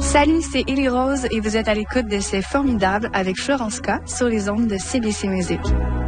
Salut, c'est Ellie Rose et vous êtes à l'écoute de C'est formidable avec Florence K sur les ondes de CBC Musique.